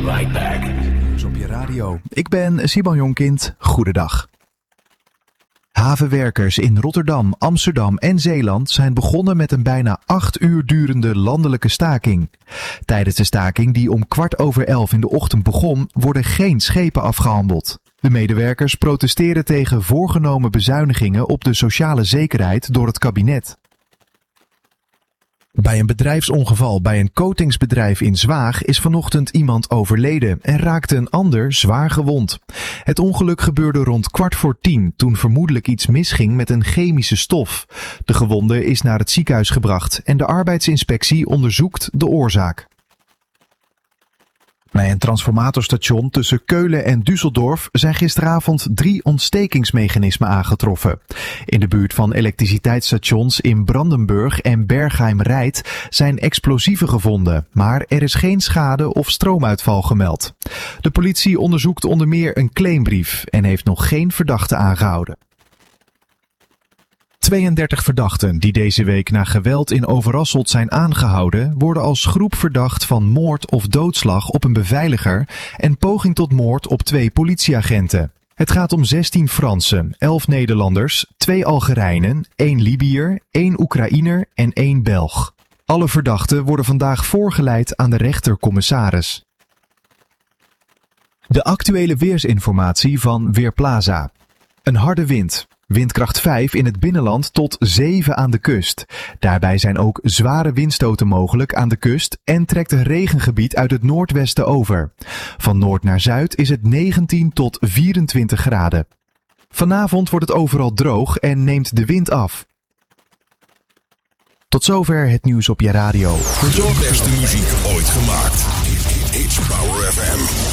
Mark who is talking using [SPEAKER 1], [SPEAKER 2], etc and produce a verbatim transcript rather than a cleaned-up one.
[SPEAKER 1] right back.
[SPEAKER 2] Nieuws op je radio. Ik ben Simon Jonkind. Goedendag. Havenwerkers in Rotterdam, Amsterdam en Zeeland zijn begonnen met een bijna acht uur durende landelijke staking. Tijdens de staking, die om kwart over elf in de ochtend begon, worden geen schepen afgehandeld. De medewerkers protesteren tegen voorgenomen bezuinigingen op de sociale zekerheid door het kabinet. Bij een bedrijfsongeval bij een coatingsbedrijf in Zwaag is vanochtend iemand overleden en raakte een ander zwaar gewond. Het ongeluk gebeurde rond kwart voor tien toen vermoedelijk iets misging met een chemische stof. De gewonde is naar het ziekenhuis gebracht en de arbeidsinspectie onderzoekt de oorzaak. Bij een transformatorstation tussen Keulen en Düsseldorf zijn gisteravond drie ontstekingsmechanismen aangetroffen. In de buurt van elektriciteitsstations in Brandenburg en Bergheim-Reit zijn explosieven gevonden, maar er is geen schade of stroomuitval gemeld. De politie onderzoekt onder meer een claimbrief en heeft nog geen verdachte aangehouden. tweeëndertig verdachten die deze week na geweld in Overasselt zijn aangehouden, worden als groep verdacht van moord of doodslag op een beveiliger en poging tot moord op twee politieagenten. Het gaat om zestien Fransen, elf Nederlanders, twee Algerijnen, één Libiër, één Oekraïner en één Belg. Alle verdachten worden vandaag voorgeleid aan de rechter-commissaris. De actuele weersinformatie van Weerplaza. Een harde wind. Windkracht vijf in het binnenland tot zeven aan de kust. Daarbij zijn ook zware windstoten mogelijk aan de kust en trekt een regengebied uit het noordwesten over. Van noord naar zuid is het negentien tot vierentwintig graden. Vanavond wordt het overal droog en neemt de wind af. Tot zover het nieuws op je radio.
[SPEAKER 3] De beste muziek ooit gemaakt. It's Power F M.